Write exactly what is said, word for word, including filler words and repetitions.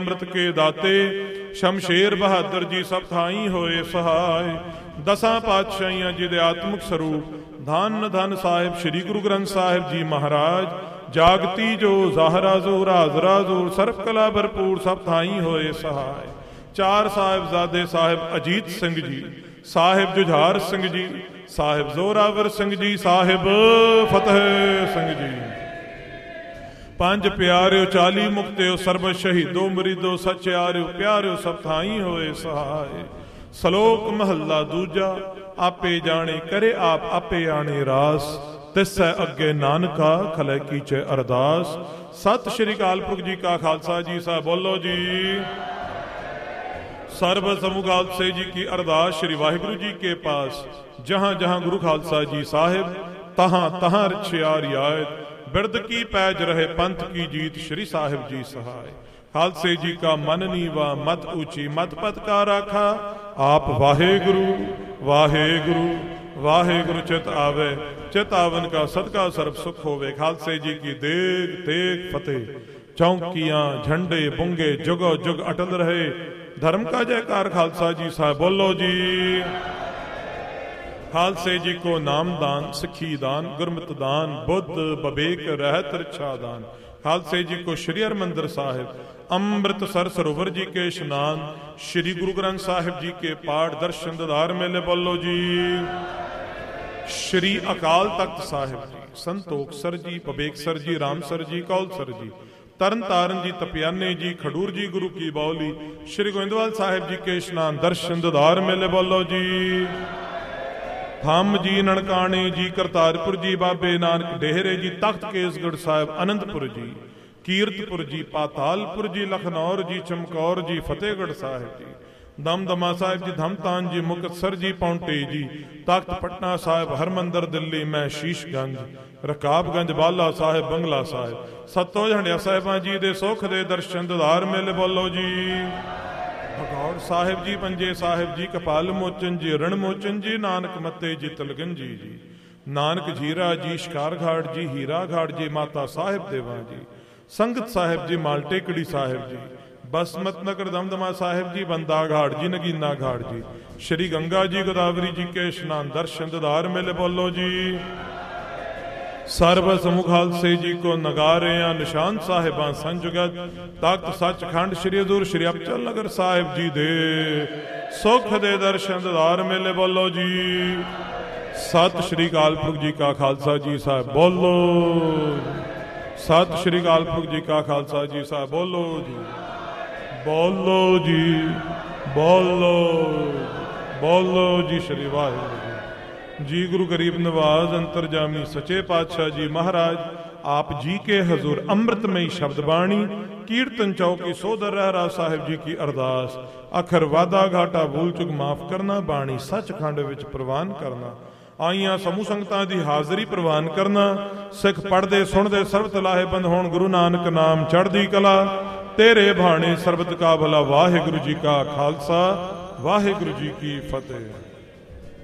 ਅੰਮ੍ਰਿਤ ਕੇ ਦਾਤੇ ਸ਼ਮਸ਼ੇਰ ਬਹਾਦਰ ਜੀ ਸਭ ਥਾਈ ਹੋਏ ਸਹਾਏ। ਦਸਾਂ ਪਾਤਸ਼ਾਹੀਆਂ ਜੀ ਦੇ ਆਤਮਿਕ ਸਰੂਪ ਧੰਨ ਧੰਨ ਸਾਹਿਬ ਸ੍ਰੀ ਗੁਰੂ ਗ੍ਰੰਥ ਸਾਹਿਬ ਜੀ ਮਹਾਰਾਜ। ਜਾਗਤੀ ਜੋ ਜ਼ਾਹਰਾ ਜ਼ੋ ਹਾਜ਼ਰਾ ਜ਼ੋ ਸਰਬ ਕਲਾ ਭਰਪੂਰ ਸਭ ਥਾਈ ਹੋਏ ਸਹਾਏ। ਚਾਰ ਸਾਹਿਬਜ਼ਾਦੇ ਸਾਹਿਬ ਅਜੀਤ ਸਿੰਘ ਜੀ, ਸਾਹਿਬ ਜੁਝਾਰ ਸਿੰਘ ਜੀ, ਸਾਹਿਬ ਜ਼ੋਰਾਵਰ ਸਿੰਘ ਜੀ, ਸਾਹਿਬ ਫਤਿਹ ਸਿੰਘ ਜੀ। ਪੰਜ ਪਿਆਰਿਓ ਚਾਲੀ ਮੁਕਤਿਓ ਸਰਬ ਸ਼ਹੀਦੋ ਮਰੀਦੋ ਸਚਿਆਰਿਓ ਪਿਆਰਿਓ ਸਭ ਥਾਈ ਹੋਏ ਸਹਾਏ। ਸ਼ਲੋਕ ਮਹੱਲਾ ਦੂਜਾ। ਆਪੇ ਜਾਣੇ ਕਰੇ ਆਪ ਆਪੇ ਆਣੇ ਰਾਸ, ਤਿਸੈ ਅੱਗੇ ਨਾਨਕਾ ਖਲੇ ਕੀਚੇ ਅਰਦਾਸ। ਸਤਿ ਸ਼੍ਰੀ ਅਕਾਲ ਪੁਰਖ ਜੀ ਕਾ ਖਾਲਸਾ ਜੀ ਸਾਹਿਬ ਬੋਲੋ ਜੀ। सर्व समूह खालसे जी की अरदास श्री वाहिगुरु जी के पास। जहाँ जहाँ गुरु खालसा जी साहिब तहाँ तहाँ रछिया रियायत। बिरद की पैज रहे पंथ की जीत श्री साहिब जी सहाय। खालसे जी का मन नीवा मत ऊंची मत पत का राखा। आप वाहे गुरु वाहे गुरु वाहे गुरु चित आवे चित आवन का सदका सर्ब सुख होवे। खालसे जी की देग तेग फतेह। चौकियां झंडे बुंगे जुगो जुग अटल रहे। धर्म का जयकार खालसा जी साहब बोलो जी। खालसे जी को नाम दान सिखी दान गुरमत दान बुद्ध बबेक रहत रक्षा दान। खालसे जी को श्री हरमंदिर साहिब अमृतसर सरोवर जी के स्नान। श्री गुरु ग्रंथ साहिब जी के पाठ दर्शन दीदार मेले बोलो जी। श्री अकाल तख्त साहिब जी संतोखसर जी बबेकसर जी रामसर जी कौलसर जी तरन तारण जी तपियाने जी खडूर जी गुरु की बाउली। श्री गोविंदवाल साहिब जी के स्नान दर्शन दीदार मेले बोलो जी। थम जी ननकाने जी करतारपुर जी बाबे नानक डेहरे जी तख्त केसगढ़ साहिब अनंतपुर जी कीरतपुर जी पातालपुर जी लखनौर जी चमकौर जी फतेहगढ़ साहिब जी दमदमा साहिब जी धमतान जी मुक्तसर जी पौंटे जी तख्त पटना साहिब हरमंदर दिल्ली में शीशगंज रकाबगंज बाला साहिब बंगला साहिब सत्तो झंडिया साहिबां जी दे सुख दे दर्शन दीदार मेले बोलो जी। भगौड़ साहिब जी पंजे साहिब जी कपाल मोचन जी रण मोचन जी नानक मत्ते जी तलगंजी जी नानक जीरा जी शिकार घाट जी हीरा घाट जी माता साहिब देवा जी संगत साहिब जी मालटेकड़ी साहिब जी बसमत नगर दमदमा साहिब जी बंदा घाट जी नगीना घाट जी श्री गंगा जी गोदावरी जी के स्नान दर्शन दीदार मेले बोलो जी। सर्व समूह खालसे जी को नगारियां निशान साहिबां संजुगत तख्त सचखंड श्री हजूर श्री अबचल नगर साहिब जी दे सुख दे दर्शन दीदार मेले बोलो जी। सत श्री अकाल पुरख जी का खालसा जी साहिब बोलो। सत श्री अकाल पुरख जी का खालसा जी साहिब बोलो जी। बोलो जी बोलो बोलो जी। श्री वाहिगुरू जी गुरु गरीब नवाज अंतरजामी सचे पातशाह जी महाराज आप जी के हजूर अमृतमयी शब्द बाणी कीर्तन चौकी सोदर रहरा साहिब जी की अरदास। अखर वादा घाटा भूल चुक माफ करना बाणी सचखंड विच प्रवान करना। आईयां समूह संगतां दी हाजरी प्रवान करना। सिख पढ़दे सुनदे सर्ब तलाहे बंद होण गुरु नानक नाम चढ़दी कला। तेरे भाणे सरबत का भला। वाहिगुरु जी का खालसा वाहिगुरु जी की फतेह।